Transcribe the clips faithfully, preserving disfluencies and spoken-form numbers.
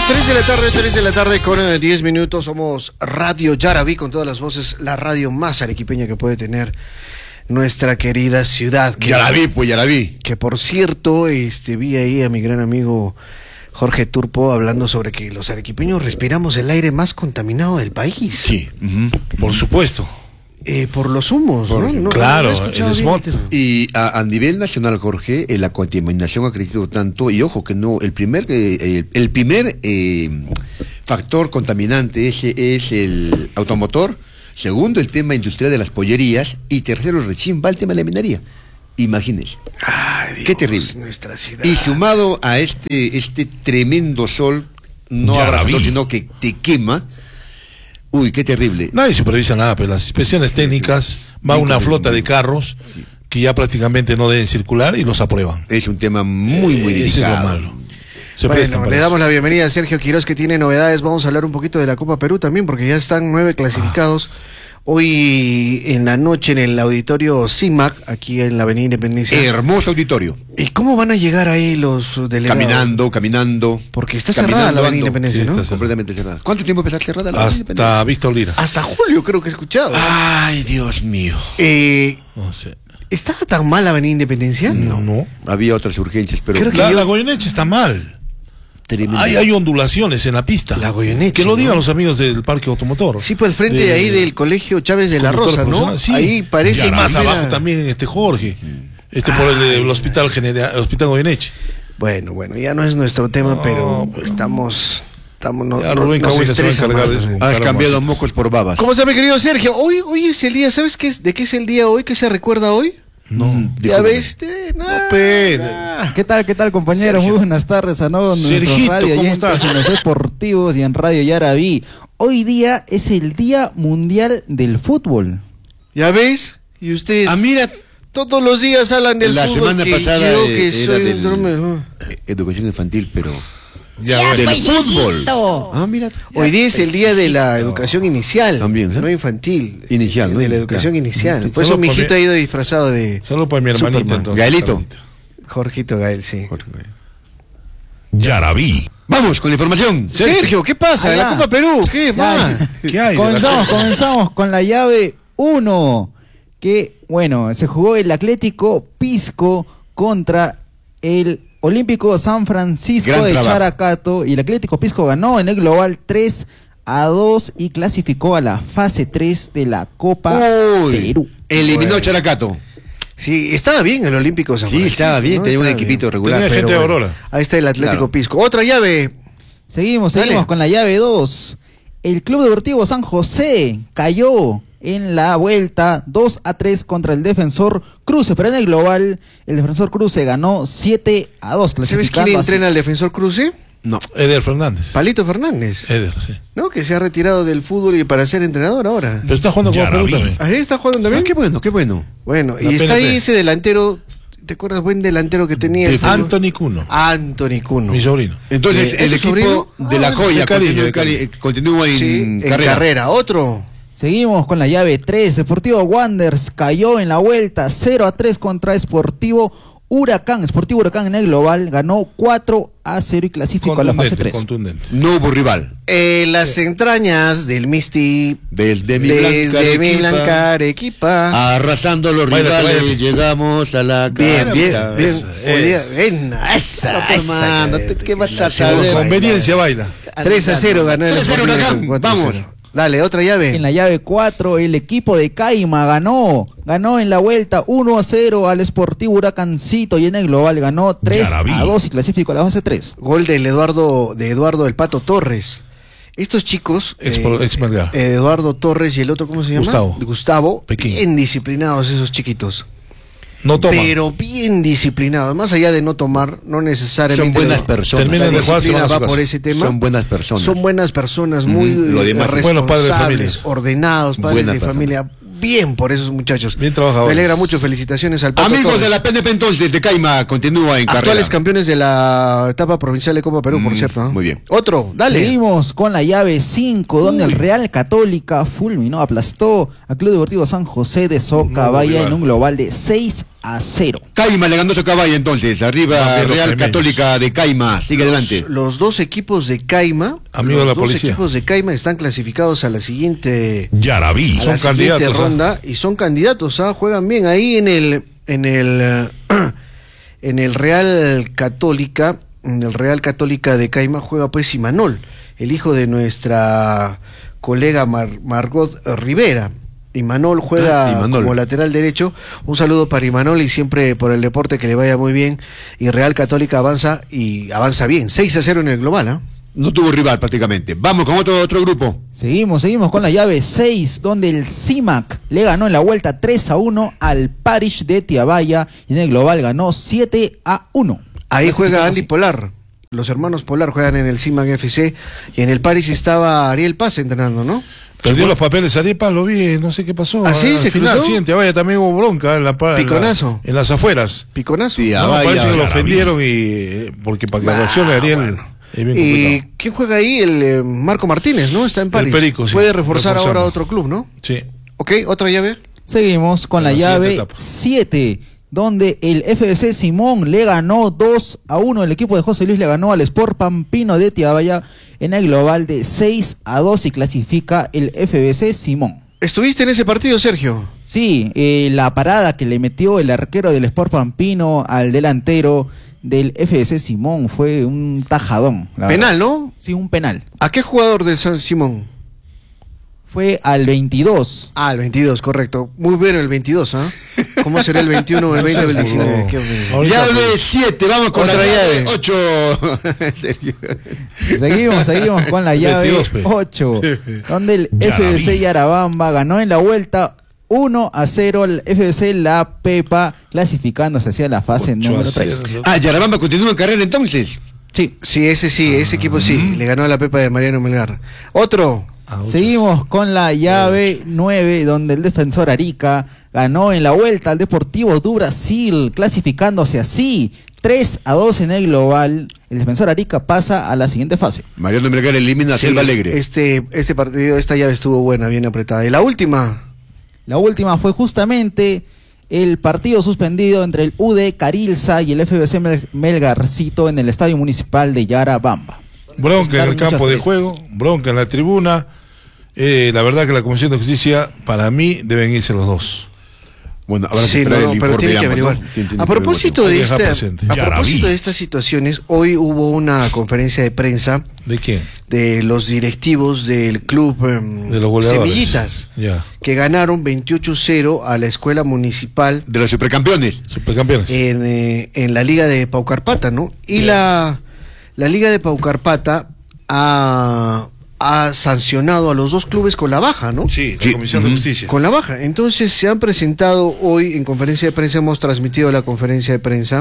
tres de la tarde, tres de la tarde con eh, diez minutos. Somos Radio Yaraví con todas las voces, la radio más arequipeña que puede tener nuestra querida ciudad. Que, Yaraví, pues Yaraví. Que por cierto, este vi ahí a mi gran amigo Jorge Turpo hablando sobre que los arequipeños respiramos el aire más contaminado del país. Sí, uh-huh. Por supuesto. Eh, por los humos, por, ¿no? no claro, no el smog. Y a, a nivel nacional, Jorge, eh, la contaminación ha crecido tanto, y ojo que no, el primer eh, el, el primer eh, factor contaminante ese es el automotor, segundo el tema industrial de las pollerías, y tercero recién va el tema de la minería. Imagínense. Ay, Dios, qué terrible. Nuestra ciudad. Y sumado a este, este tremendo sol, no abrasador, sino que te quema. Uy, qué terrible. Nadie supervisa nada, pero las inspecciones técnicas, va una flota de carros sí. que ya prácticamente no deben circular y los aprueban. Es un tema muy, muy eh, delicado. Eso es lo malo. Se bueno, le damos la bienvenida a Sergio Quiroz, que tiene novedades. Vamos a hablar un poquito de la Copa Perú también, porque ya están nueve clasificados. Ah. Hoy en la noche en el auditorio CIMAC, aquí en la Avenida Independencia. Hermoso auditorio. ¿Y cómo van a llegar ahí los delegados? Caminando, caminando. Porque está cerrada la Avenida Independencia, sí, ¿no? Está completamente cerrada. ¿Cuánto tiempo va a estar cerrada la Avenida Independencia? Hasta Víctor Lira. Hasta julio creo que he escuchado. Ay, Dios mío. Eh, no sé. ¿Estaba tan mal la Avenida Independencia? No, no. Había otras urgencias, pero... Creo que la, yo... la Goyeneche está mal. Hay, hay ondulaciones en la pista. La Goyeneche, que lo digan ¿no? los amigos del Parque Automotor. Sí, por el frente de, de ahí del Colegio Chávez de la Rosa, ¿no? Sí. Ahí parece y más abajo también este Jorge. Este por el, el Hospital General, el Hospital Goyeneche. Bueno, bueno, ya no es nuestro tema, no, pero pues, estamos... Estamos no, no, Rubén nos estresa más. Has cambiado mocos por babas. ¿Cómo está, mi querido Sergio? Hoy, hoy es el día, ¿sabes qué es, de qué es el día hoy? ¿Qué se recuerda hoy? No, ya ves, no, nah. ¿Qué tal, qué tal, compañeros? Sergio. Muy buenas tardes a nuestros radio oyentes en los deportivos y en Radio Yaraví. Hoy día es el Día Mundial del Fútbol. ¿Ya ves? Y ustedes, ah, mira, todos los días hablan del la fútbol. La semana que pasada yo, eh, que era soy del, drome, eh, educación infantil, pero... Ya, ya, del pues, fútbol. Ah, mira. Hoy día es el día de la educación inicial. También, ¿eh? No infantil. Inicial, ¿no? De la educación ya. inicial. Por eso mi hijito ha ido disfrazado de... Solo para mi hermanito. Gaelito. Jorgito Gael, sí. Jorge Gael. Yaraví. Vamos con la información. Sergio, Sergio ¿qué pasa? Allá. La Copa Perú, ¿qué más? ¿Qué hay? Comenzamos, comenzamos con la llave uno. Que, bueno, se jugó el Atlético Pisco contra el Olímpico San Francisco Gran de trabajo. Characato, y el Atlético Pisco ganó en el global tres a dos y clasificó a la fase tres de la Copa Uy, Perú. Eliminó bueno. Characato. Sí, estaba bien el Olímpico San Francisco. Sí, estaba bien, ¿no? tenía un estaba equipito bien. regular. Tenía gente de bueno, Aurora. Ahí está el Atlético claro. Pisco. Otra llave. Seguimos, seguimos Dale. con la llave dos. El Club Deportivo San José cayó en la vuelta dos a tres contra el Defensor Cruce, pero en el global el Defensor Cruce ganó siete a dos. ¿Sabes quién entrena al Defensor Cruce? No, Eder Fernández. Palito Fernández. Eder, sí. ¿No? Que se ha retirado del fútbol y para ser entrenador ahora. Pero está jugando con Perú también. ¿Ahí está jugando también? Ah, qué bueno, qué bueno. Bueno, La y está P N P. ahí ese delantero, ¿te acuerdas? Buen delantero que tenía. El Anthony Cuno. Anthony Cuno. Mi sobrino. Entonces, ¿Eh, el equipo sobrino? de la ah, Joya de cariño, continúa, de continúa en, sí, en carrera. carrera. Otro. Seguimos con la llave tres. Deportivo Wanderers cayó en la vuelta cero a tres contra Sportivo Huracán. Sportivo Huracán en el global ganó cuatro a cero y clasificó a la fase tres. Contundente. No hubo rival. Eh, las sí. entrañas del Misti desde mi desde mi Blanca Arequipa, arrasando los Baila, rivales, baila. llegamos a la bien, bien, esa, bien. esa, Oye, esa. ven, esa, esa, hermano, esa, ¿qué vas a Por saber? conveniencia baila. tres a cero ganó el tres a cero Sportivo Huracán, vamos. Dale, otra llave. En la llave cuatro, el equipo de Caima ganó, ganó en la vuelta uno a cero al Sportivo Huracancito, y en el global ganó tres a dos y clasificó a la fase tres. Gol del Eduardo, de Eduardo el Pato Torres. Estos chicos, Ex, eh, ex Melgar. eh, Eduardo Torres y el otro, ¿cómo se llama? Gustavo. Gustavo, Pequín. bien disciplinados esos chiquitos. No toman. Pero bien disciplinados, más allá de no tomar, no necesariamente. Son buenas personas. Terminan de jugar, se van a su va casa. por ese tema. Son buenas personas. Son buenas personas, muy Mm, lo demás, responsables, buenos padres de familia. ordenados, padres Buena de persona. familia. Bien por esos muchachos. Bien trabajadores. Me alegra mucho, felicitaciones al Pato Amigos Torres. de la P N P entonces, de Caima, continúa en Actuales carrera. campeones de la etapa provincial de Copa Perú, por Mm, cierto. ¿no? muy bien. Otro, dale. Seguimos con la llave cinco, donde Uy. el Real Católica fulminó, aplastó a Club Deportivo San José de Socabaya en un global de seis a cero. Caima le ganó su caballo entonces, arriba Real Católica de Caima, sigue los, adelante. Los dos equipos de Caima, Amigo los de la dos policía. equipos de Caima están clasificados a la siguiente, Yarabí. a Son la siguiente candidatos, ronda y son candidatos, ¿ah? Juegan bien ahí en el en el en el Real Católica, en el Real Católica de Caima juega pues Imanol, el hijo de nuestra colega Mar- Margot Rivera. Imanol juega Ah, Imanol. como lateral derecho. Un saludo para Imanol y siempre por el deporte que le vaya muy bien. Y Real Católica avanza y avanza bien. seis a cero en el global, ¿ah? ¿eh? No tuvo rival prácticamente. Vamos con otro, otro grupo. Seguimos, seguimos con la llave seis, donde el C I M A C le ganó en la vuelta tres a uno al Parish de Tiabaya y en el global ganó siete a uno. Ahí juega Andy Sí. Polar. Los hermanos Polar juegan en el C I M A C F C y en el Paris estaba Ariel Paz entrenando, ¿no? Perdió los papeles Arepa, lo vi, no sé qué pasó. ¿Ah, sí? Al ¿Se final, cruzó? sí, en Tiabaya también hubo bronca en la en la- Piconazo. en las afueras. Piconazo. Sí, No, Vaya, parece que lo Yarabí. ofendieron y eh, porque para que Ah, reaccione Ariel bueno. es bien ¿Y complicado. quién juega ahí? El eh, Marco Martínez, ¿no? Está en París. Perico, sí. Puede reforzar Reforzando. ahora otro club, ¿no? Sí. Ok, otra llave. Seguimos con En la la siguiente llave etapa. siete, donde el F D C Simón le ganó dos a uno. El equipo de José Luis le ganó al Sport Pampino de Tiabaya en el global de seis a dos y clasifica el F D C Simón. ¿Estuviste en ese partido, Sergio? Sí, eh, la parada que le metió el arquero del Sport Pampino al delantero del F D C Simón fue un tajadón. la Penal, verdad. ¿no? Sí, un penal. ¿A qué jugador del San Simón? Fue al veintidós. Ah, el veintidós, correcto. Muy bueno el veintidós, ¿ah? ¿Cómo será el veintiuno o el veinte o el diecinueve? Qué horrible. Ahorita, Llave pues. siete, vamos con Otra la llave llave. ocho. Sergio. Seguimos, seguimos con la llave veintidós, pe. ocho, Sí. donde el Yarabí. F D C Yarabamba ganó en la vuelta uno a cero al F D C La Pepa, clasificándose hacia la fase ocho a número cero. tres. Ah, Yarabamba continúa en carrera entonces. Sí. Sí, ese sí, ese equipo sí. Le ganó a la Pepa de Mariano Melgar. Otro. Ah, ocho. Seguimos con la llave nueve, donde el Defensor Arica ganó en la vuelta al Deportivo do Brasil, clasificándose así tres a dos en el global. El Defensor Arica pasa a la siguiente fase. Mariano Melgar elimina a Sí, Selva Alegre. Este, este partido, esta llave estuvo buena, bien apretada. Y la última. La última fue justamente el partido suspendido entre el U D Carilza y el F B C Mel- Melgarcito en el Estadio Municipal de Yarabamba. Bronca en el Muchas campo de veces. juego, bronca en la tribuna. Eh, la verdad que la Comisión de Justicia, para mí, deben irse los dos. Bueno, habrá que Sí, esperar no, no, el pero informe tiene de que ambos, ¿no? averiguar. Tiene- tiene A que propósito Hay de que dejar esta, presente. a Yarabí. propósito de estas situaciones, hoy hubo una conferencia de prensa ¿De quién? de los directivos del club em, De los goleadores. Semillitas, Ya. que ganaron veintiocho cero a la escuela municipal De los supercampeones. Supercampeones. en, eh, en la liga de Paucarpata, ¿no? Y la, la liga de Paucarpata ha, ha sancionado a los dos clubes con la baja, ¿no? Sí, la Sí. Comisión de Ujú. Justicia. Con la baja. Entonces se han presentado hoy en conferencia de prensa, hemos transmitido la conferencia de prensa.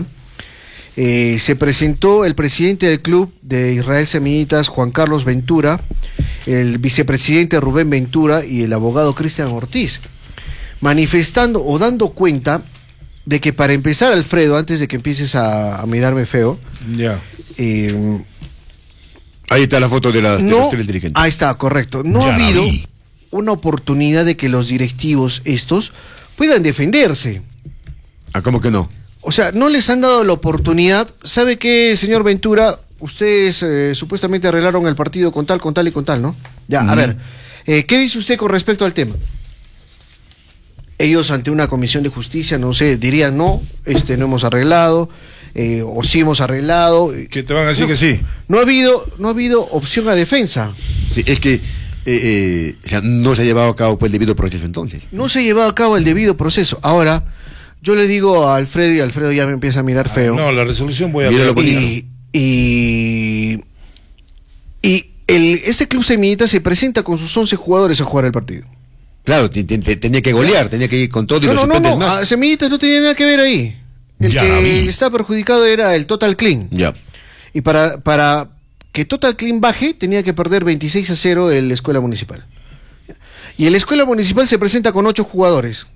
Eh, se presentó el presidente del club de Israel Semillitas, Juan Carlos Ventura, el vicepresidente Rubén Ventura y el abogado Cristian Ortiz, manifestando o dando cuenta de que, para empezar, Alfredo, antes de que empieces a, a mirarme feo, Ya. eh, Ahí está la foto de la de no, los tres dirigentes. ahí está, correcto. No Ya ha la habido vi. una oportunidad de que los directivos estos puedan defenderse. Ah, ¿cómo que no? O sea, no les han dado la oportunidad. ¿Sabe qué, señor Ventura? Ustedes eh, supuestamente arreglaron el partido con tal, con tal y con tal, ¿no? Ya, a Ujú. ver, eh, ¿qué dice usted con respecto al tema? Ellos, ante una comisión de justicia, no sé, dirían no, este no hemos arreglado, eh, o sí hemos arreglado. Que te van a decir No, que sí. No ha habido, no ha habido opción a defensa. Sí, es que eh, eh, o sea, no se ha llevado a cabo pues, el debido proceso entonces. No se ha llevado a cabo el debido proceso. Ahora, yo le digo a Alfredo y Alfredo ya me empieza a mirar feo. No, la resolución voy a Míralo ver. bonito. y y, y el, este club Semillita se presenta con sus once jugadores a jugar el partido. Claro, te- te- te- tenía que golear, tenía que ir con todo y No, los no, no, suplentes no, más. a Semillitas no tenía nada que ver ahí. El Ya la que vi. está perjudicado era el Total Clean. Ya. Y para, para que Total Clean baje, tenía que perder veintiséis a cero el Escuela Municipal. Y el Escuela Municipal se presenta con ocho jugadores.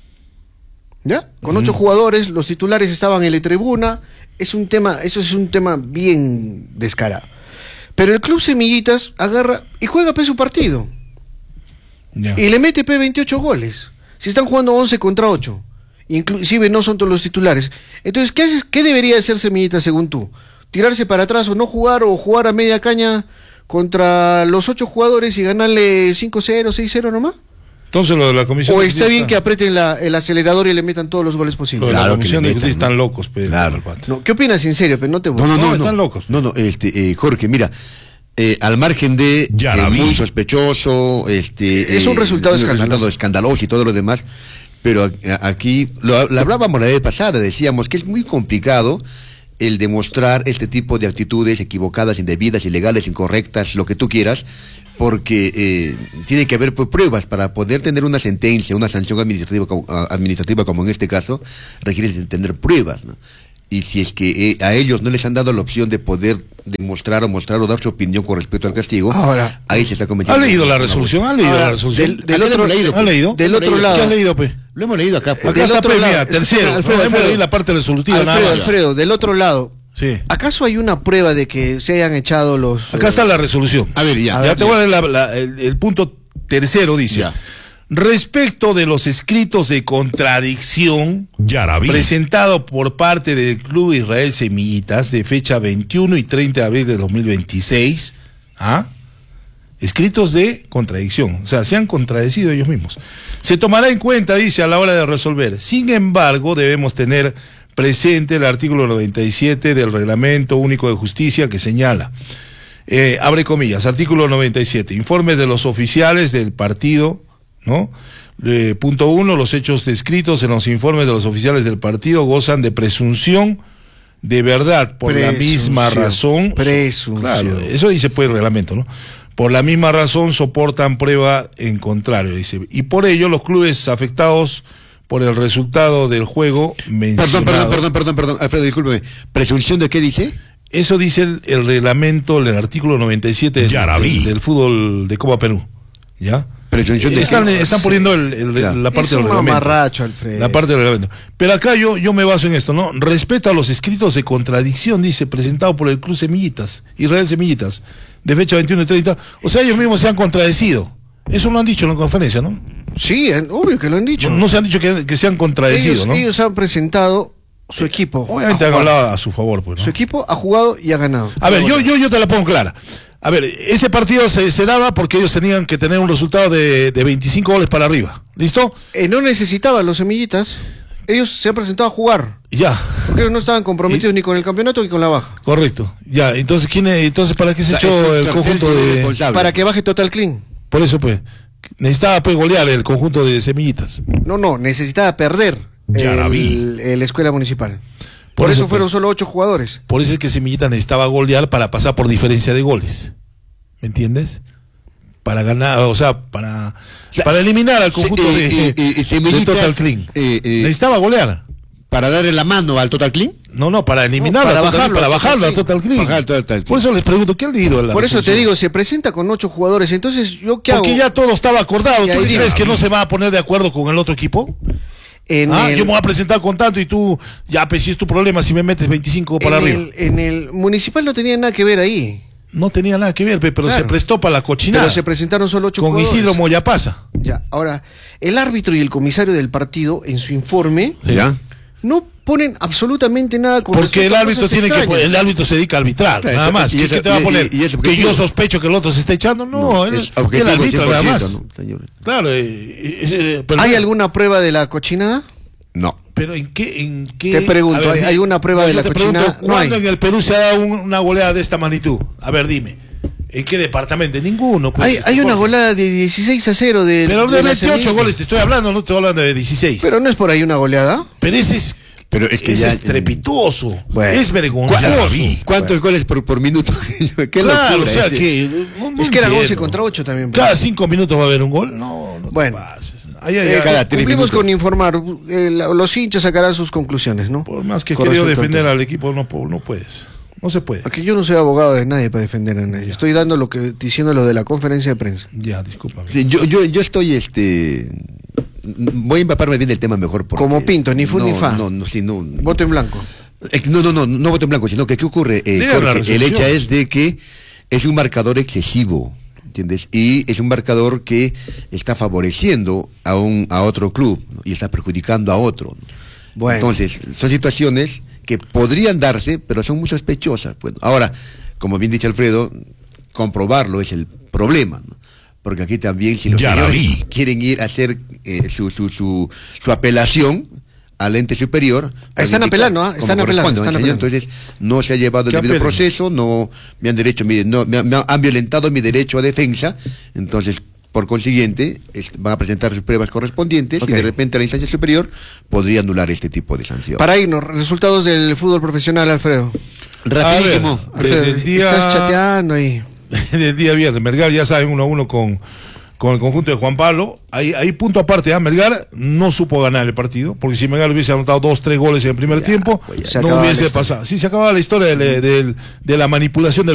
¿Ya? Con ocho jugadores, los titulares estaban en la tribuna. Es un tema, eso es un tema bien descarado. Pero el club Semillitas agarra y juega pe su partido. Ya. Y le mete pe veintiocho goles. Si están jugando once contra ocho. inclusive no son todos los titulares. Entonces, ¿qué haces? ¿Qué debería hacer Semillita según tú? ¿Tirarse para atrás o no jugar, o jugar a media caña contra los ocho jugadores y ganarle cinco cero, seis cero nomás? Entonces lo de la comisión... ¿O está bien que aprieten la, el acelerador y le metan todos los goles posibles? Claro, la comisión que de metan, justicia ¿no? están locos, Pedro. Claro. No, ¿qué opinas en serio? Pero no te No, no, no, No, no. están locos. No, no, este, eh, Jorge, mira, eh, al margen de Ya la eh, vi. muy sospechoso, este, Es un resultado un escandaloso. resultado escandaloso y todo lo demás, pero a- aquí lo, lo hablábamos la vez pasada, decíamos que es muy complicado el demostrar este tipo de actitudes equivocadas, indebidas, ilegales, incorrectas, lo que tú quieras, porque eh, tiene que haber pues, pruebas para poder tener una sentencia, una sanción administrativa, co- a- administrativa como en este caso, requiere de tener pruebas, ¿no? Y si es que eh, a ellos no les han dado la opción de poder demostrar o mostrar o dar su opinión con respecto al castigo, Ahora, ahí se está cometiendo. ¿Ha leído la una- resolución? ¿Ha leído Ahora, la resolución? del- del Acá otro- lo hemos leído, ¿Ha leído? del Lo otro hemos leído. lado. ¿Qué ha leído, pe? Lo hemos leído acá. pues. Acá Del está, otro pe, lado, mira, escucha, tercero. Alfredo, No, hemos Alfredo. leído la parte resolutiva nada Alfredo, más. Alfredo, del otro lado, Sí. ¿acaso hay una prueba de que se hayan echado los... Acá está la resolución. A ver, ya. Ya te voy a leer la- la- el, el punto tercero, dice. Ya. Respecto de los escritos de contradicción Ya la vi. presentado por parte del Club Israel Semillitas de fecha veintiuno y treinta de abril de dos mil veintiséis, ¿ah? Escritos de contradicción, o sea, se han contradecido ellos mismos. Se tomará en cuenta, dice, a la hora de resolver. Sin embargo, debemos tener presente el artículo noventa y siete del Reglamento Único de Justicia que señala, eh, abre comillas, artículo noventa y siete, informes de los oficiales del partido, ¿no? Eh, punto uno, los hechos descritos en los informes de los oficiales del partido gozan de presunción de verdad por la misma Presunción, razón. presunción. Claro, eso dice pues el reglamento, ¿no? Por la misma razón soportan prueba en contrario, dice. Y por ello los clubes afectados por el resultado del juego mencionado. Perdón, perdón, perdón, perdón, perdón, Alfredo, discúlpeme. ¿Presunción de qué dice? Eso dice el, el reglamento, el artículo noventa y siete del, Ya la vi. del, del fútbol de Copa Perú. ¿Ya? Presunción de Están, qué? están poniendo el, el- Claro. la parte Es del un reglamento. mamarracho, Alfredo. La parte del reglamento. Pero acá yo, yo me baso en esto, ¿no? Respeto a los escritos de contradicción, dice, presentado por el Club Semillitas, Israel Semillitas, de fecha veintiuno y treinta. O sea, ellos mismos se han contradecido. Eso lo han dicho en la conferencia, ¿no? Sí, eh, obvio que lo han dicho. No, no se han dicho que, que se han contradecido, ellos, ¿no? ellos han presentado su equipo. Obviamente ha han jugado. hablado a su favor, pues, ¿no? Su equipo ha jugado y ha ganado. A ver, yo, yo, yo te la pongo clara. A ver, ese partido se, se daba porque ellos tenían que tener un resultado de, de veinticinco goles para arriba. ¿Listo? Eh, no necesitaban los Semillitas. Ellos se han presentado a jugar. Ya, Porque ellos no estaban comprometidos Y- ni con el campeonato ni con la baja. correcto. Ya, entonces, ¿quién es- entonces ¿para qué se O sea, echó es el un conjunto tercer de...? responsable. Para que baje Total Clean. Por eso, pues, necesitaba pues golear el conjunto de Semillitas. No, no, necesitaba perder Ya la vi. el, el escuela municipal. Por, Por eso, eso, fueron pues. solo ocho jugadores. Por eso es que Semillitas necesitaba golear para pasar por diferencia de goles. ¿Me entiendes? Para ganar, o sea, para, sea, para eliminar al conjunto se- de, eh, eh, eh, de Semillitas, Total Clean. eh, eh, necesitaba golear. ¿Para darle la mano al Total Clean? No, no, para eliminar para a Total- bajarlo para a Total bajarlo a Clean. Total Clean. Bajar al Total Clean. Por eso les pregunto, ¿qué han leído en la Por eso te resolución? digo, se presenta con ocho jugadores. Entonces, ¿yo qué Porque hago? ya todo estaba acordado. Y ¿Tú ahí crees digo- que no se va a poner de acuerdo con el otro equipo? En Ah, el- Yo me voy a presentar con tanto y tú, ya, pues si es tu problema, si me metes veinticinco para en arriba. el, en el municipal no tenía nada que ver ahí. No tenía nada que ver, pe, pero Claro. se prestó para la cochinada. Pero se presentaron solo ocho con jugadores. Isidro Moyapasa. Ya, ahora, el árbitro y el comisario del partido, en su informe, Sí. ¿Ya? no ponen absolutamente nada con Porque respecto el a árbitro cosas tiene que extrañas. el árbitro se dedica a arbitrar, Claro, nada eso- más. y ¿Qué, eso- qué te va a y- poner? y- y es que objetivo. yo sospecho que el otro se está echando. No, él, es él objetivo arbitra nada cien por más. ciento, ¿no, señores? Claro. eh, eh, eh, pero, ¿Hay alguna prueba de la cochinada? No. Pero ¿en qué? En qué Te pregunto, A ver, ¿hay- hay una prueba de yo la te cochinada? pregunto, No ¿cuándo hay. en el Perú se ha dado un- una goleada de esta magnitud? A ver, dime. ¿En qué departamento? Ninguno. pues, Hay, este, hay una Jorge. goleada de dieciséis a cero de. Pero de de la veintiocho Semilla. goles te estoy hablando, no te estoy hablando de dieciséis. Pero, Pero no es por ahí una goleada. ese es, Pero es que es ya- estrepitoso. Bueno. Es vergonzoso. ¿Cuántos goles por, por minuto? ¿Qué Claro, locura o sea ese? que. no- no es que era entiendo. once contra ocho también. pues. Cada cinco minutos va a haber un gol. No, no te Bueno. pases. Ahí, ahí, Eh, ahí, cada tres cumplimos minutos. con informar. eh, la- los hinchas sacarán sus conclusiones, ¿no? por más que he Con querido respecto al defender tema. al equipo, no, po- no puedes. No se puede. Aquí yo no soy abogado de nadie para defender a nadie. Estoy dando lo que diciendo lo de la conferencia de prensa. Ya, discúlpame. Sí, Yo, yo, yo estoy, este... Voy a empaparme bien del tema mejor. Porque, Como Pinto, ni fu no, ni fa. No, no, sí, no. Voto en blanco. Eh, No, no, no, no voto en blanco, sino que ¿qué ocurre? Eh, Lea la Jorge? El resolución. hecho es de que es un marcador excesivo. ¿entiendes? Y es un marcador que está favoreciendo a un a otro club, ¿no? Y está perjudicando a otro, ¿no? Bueno. Entonces, son situaciones que podrían darse, pero son muy sospechosas. Pues. Ahora, como bien dicho Alfredo, comprobarlo es el problema, ¿no? Porque aquí también, si los ya señores quieren ir a hacer eh, su, su, su, su apelación al ente superior, están apelando, ¿ah? Están apelando, están apelando. Entonces no se ha llevado el debido proceso, no me han derecho, mi, no, me, me han violentado mi derecho a defensa, entonces por consiguiente es, van a presentar sus pruebas correspondientes, okay. Y de repente la instancia superior podría anular este tipo de sanción. Para irnos, resultados del fútbol profesional, Alfredo. Rapidísimo. Ver, Alfredo, el día, estás chateando ahí. Del día viernes, Melgar ya saben uno a uno con con el conjunto de Juan Pablo, ahí, ahí punto aparte, ¿eh? Melgar no supo ganar el partido, porque si Melgar hubiese anotado dos, tres goles en el primer ya, tiempo, pues no hubiese pasado. Sí, se acababa la historia de, de, de, de la manipulación del